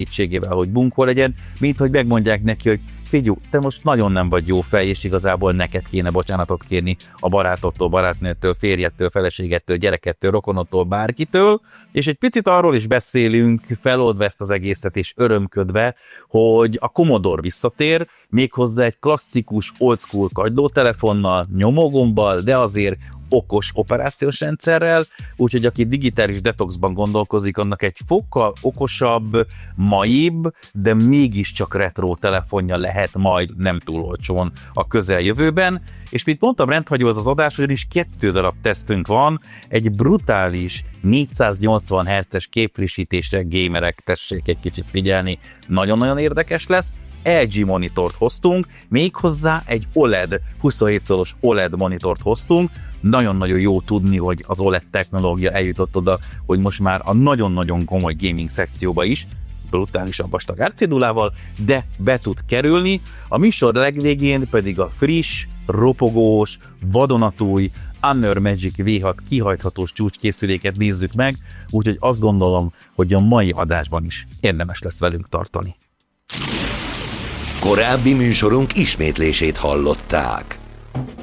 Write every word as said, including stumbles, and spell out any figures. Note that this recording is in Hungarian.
segítségével, hogy bunkó legyen, mint hogy megmondják neki, hogy figyelj, te most nagyon nem vagy jó fej, és igazából neked kéne bocsánatot kérni a barátottól, barátnőtől, férjettől, feleségettől, gyerekettől, rokonottól, bárkitől, és egy picit arról is beszélünk, feloldva ezt az egészet és örömködve, hogy a Commodore visszatér, méghozzá egy klasszikus old school kagylótelefonnal, nyomógombbal, de azért okos operációs rendszerrel, úgyhogy aki digitális detoxban gondolkozik, annak egy fokkal okosabb, maibb, de mégiscsak retro telefonja lehet majd nem túl olcsón a közeljövőben, és mint mondtam, rendhagyó az az adás, ugyanis kettő darab tesztünk van, egy brutális négyszáznyolcvan hertzes képfrissítésre, gamerek, tessék egy kicsit figyelni, nagyon-nagyon érdekes lesz. el gé monitort hoztunk, méghozzá egy o el e dé, huszonhét szoros o el e dé monitort hoztunk. Nagyon-nagyon jó tudni, hogy az o el e dé technológia eljutott oda, hogy most már a nagyon-nagyon komoly gaming szekcióba is, brutálisan vastag árcédulával, de be tud kerülni. A műsor legvégén pedig a friss, ropogós, vadonatúj Honor Magic vé hat kihajthatós csúcskészüléket nézzük meg, úgyhogy azt gondolom, hogy a mai adásban is érdemes lesz velünk tartani. Korábbi műsorunk ismétlését hallották.